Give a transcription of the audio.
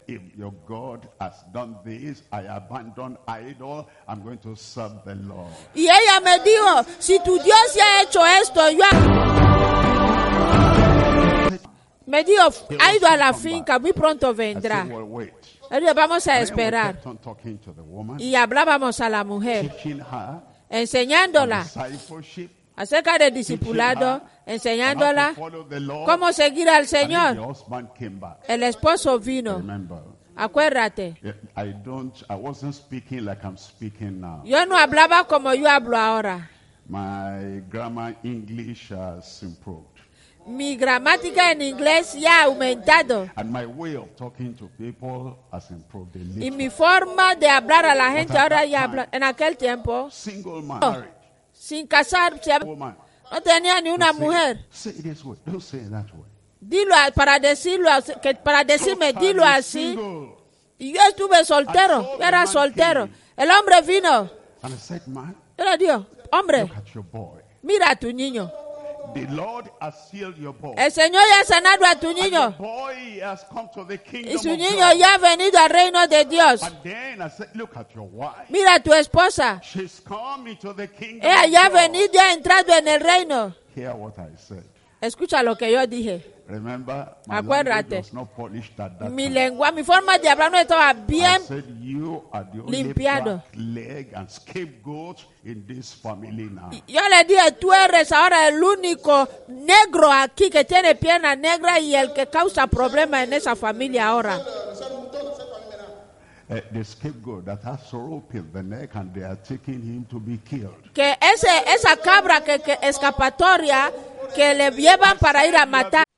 if your God has done this, I abandon idol, I'm going to serve the Lord. Y ella me dijo, si tu Dios ya ha hecho esto, me dijo, ha ido a la finca, muy pronto I vendrá. said, well, wait. Le digo, vamos a Then we esperar. kept on talking to the woman, Y hablábamos a la mujer, teaching her enseñándola discipleship, acerca del discipulado, enseñándola how to follow the Lord. cómo seguir al And then the Señor. husband came back. El esposo vino. Remember, Acuérdate, I wasn't speaking like I'm speaking now. yo no hablaba como yo hablo ahora. My grammar English has improved. Mi gramática en inglés ya ha aumentado. And my way of talking to people has improved a Y little. mi forma de hablar a la gente ahora ya habla. En aquel tiempo, Single man, married sin casarse, woman. no tenía ni una mujer. Say it this way. Don't say it that way. Dilo para decirlo, para decirme, dilo Totally así. single. Y yo estuve soltero, yo era soltero. El hombre vino. And I said, man, Yo le digo, hombre, look at your boy. mira a tu niño. The Lord has healed your boy. El Señor ya ha sanado a tu And your niño. boy has come to the kingdom Y su of niño God. ya ha venido al reino de Dios. And then I said, look at your wife. Mira a tu esposa. She's come into the kingdom Ella of ya ha God. venido, ya ha entrado en el reino. Hear what I said. Escucha lo que yo dije. Remember, my Acuérdate. language was not polished at that Mi time. lengua, mi forma de hablar no estaba I bien. said, you are the only Limpiado. black leg and scapegoat in this family now. Yo le dije, tú eres ahora el único negro aquí que tiene pierna negra y el que causa problemas en esa familia ahora. The scapegoat that has rope in the neck and they are taking him to be killed. Que esa cabra que escapatoria que le llevan para ir a You are matar.